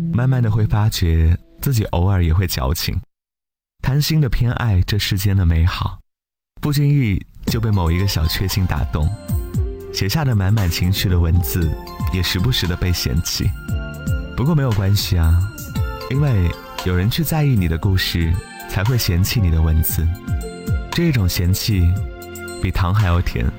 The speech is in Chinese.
慢慢的会发觉自己偶尔也会矫情，贪心的偏爱这世间的美好，不经意就被某一个小确幸打动，写下的满满情绪的文字也时不时的被嫌弃。不过没有关系啊，因为有人去在意你的故事，才会嫌弃你的文字。这种嫌弃比糖还要甜。